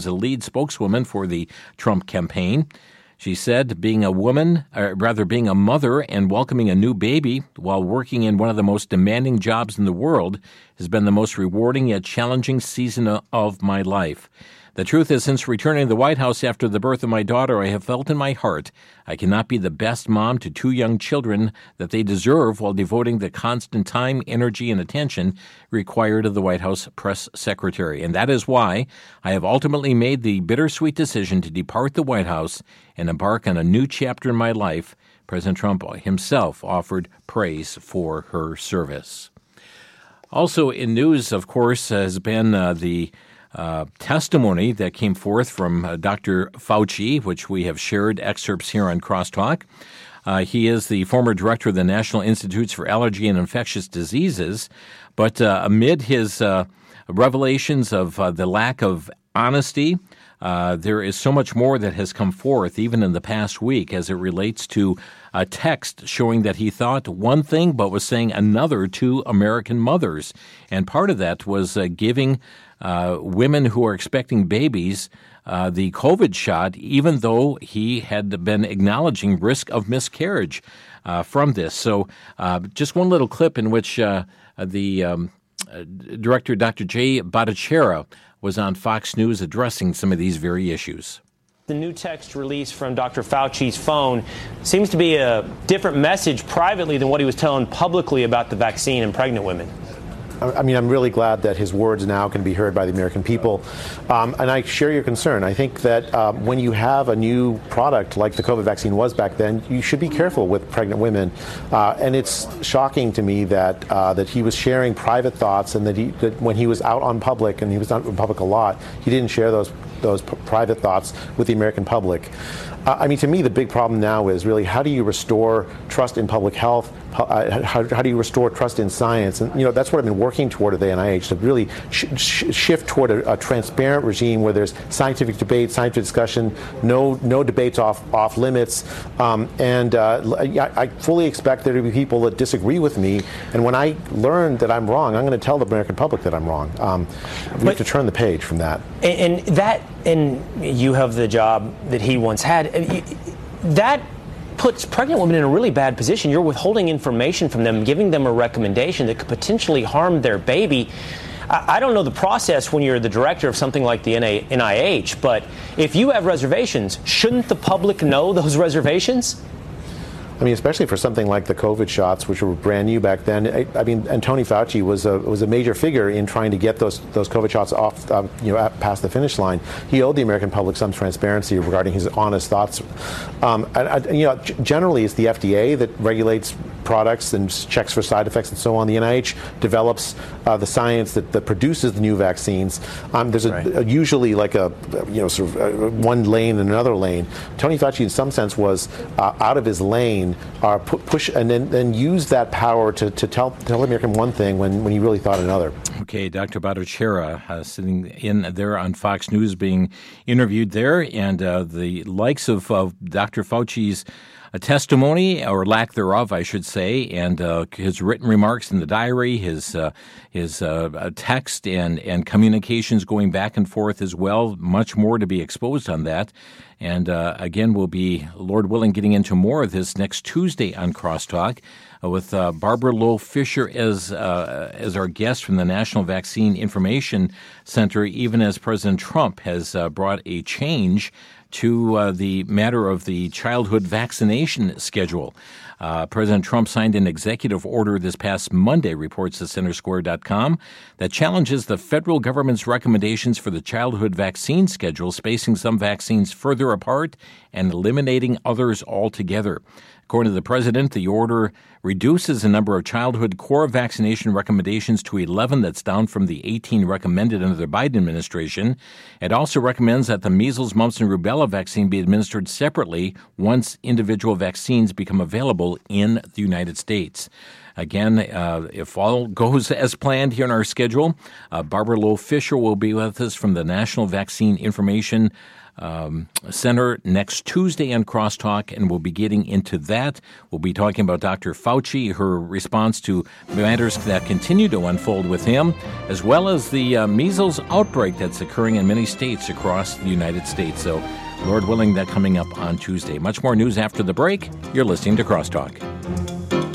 is a lead spokeswoman for the Trump campaign. She said being a mother and welcoming a new baby while working in one of the most demanding jobs in the world has been the most rewarding yet challenging season of my life. The truth is, since returning to the White House after the birth of my daughter, I have felt in my heart I cannot be the best mom to two young children that they deserve while devoting the constant time, energy, and attention required of the White House press secretary. And that is why I have ultimately made the bittersweet decision to depart the White House and embark on a new chapter in my life. President Trump himself offered praise for her service. Also in news, of course, has been the testimony that came forth from Dr. Fauci, which we have shared excerpts here on Crosstalk. He is the former director of the National Institutes for Allergy and Infectious Diseases, but amid his revelations of the lack of honesty, there is so much more that has come forth, even in the past week, as it relates to a text showing that he thought one thing but was saying another to American mothers. And part of that was giving women who are expecting babies the COVID shot, even though he had been acknowledging risk of miscarriage from this. So just one little clip in which the director, Dr. Jay Bhattacharya, was on Fox News addressing some of these very issues. The new text released from Dr. Fauci's phone seems to be a different message privately than what he was telling publicly about the vaccine and pregnant women. I mean, I'm really glad that his words now can be heard by the American people. And I share your concern. I think that when you have a new product like the COVID vaccine was back then, you should be careful with pregnant women. And it's shocking to me that that he was sharing private thoughts, and that when he was out on public, and he was out in public a lot, he didn't share those private thoughts with the American public. I mean, to me, the big problem now is really how do you restore trust in public health? How do you restore trust in science? And, you know, that's what I've been working toward at the NIH, to really shift toward a transparent regime where there's scientific debate, scientific discussion, no debates off limits. I fully expect there to be people that disagree with me. And when I learn that I'm wrong, I'm going to tell the American public that I'm wrong. We have to turn the page from that. And you have the job that he once had. That puts pregnant women in a really bad position. You're withholding information from them, giving them a recommendation that could potentially harm their baby. I don't know the process when you're the director of something like the NIH, but if you have reservations, shouldn't the public know those reservations? I mean, especially for something like the COVID shots, which were brand new back then. I mean, and Tony Fauci was a major figure in trying to get those COVID shots off, past the finish line. He owed the American public some transparency regarding his honest thoughts. Generally, it's the FDA that regulates products and checks for side effects and so on. The NIH develops the science that produces the new vaccines. There's usually like one lane and another lane. Tony Fauci, in some sense, was out of his lane. Push and then use that power to tell American one thing when he really thought another. Okay, Dr. Bhattacharya sitting in there on Fox News being interviewed there, and the likes of Dr. Fauci's testimony, or lack thereof, I should say, and his written remarks in the diary, his text and communications going back and forth as well. Much more to be exposed on that. And again, we'll be, Lord willing, getting into more of this next Tuesday on Crosstalk with Barbara Loe Fisher as our guest from the National Vaccine Information Center, even as President Trump has brought a change to the matter of the childhood vaccination schedule. President Trump signed an executive order this past Monday, reports the CenterSquare.com, that challenges the federal government's recommendations for the childhood vaccine schedule, spacing some vaccines further apart and eliminating others altogether. According to the president, the order reduces the number of childhood core vaccination recommendations to 11. That's down from the 18 recommended under the Biden administration. It also recommends that the measles, mumps, and rubella vaccine be administered separately once individual vaccines become available in the United States. Again, if all goes as planned here in our schedule, Barbara Loe Fisher will be with us from the National Vaccine Information Center next Tuesday on Crosstalk, and we'll be getting into that. We'll be talking about Dr. Fauci, her response to matters that continue to unfold with him, as well as the measles outbreak that's occurring in many states across the United States. So, Lord willing, that coming up on Tuesday. Much more news after the break. You're listening to Crosstalk.